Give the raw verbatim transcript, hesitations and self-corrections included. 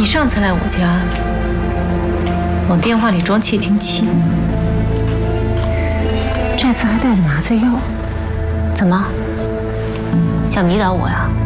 你上次来我家，往电话里装窃听器，这次还带着麻醉药，怎么想迷倒我呀？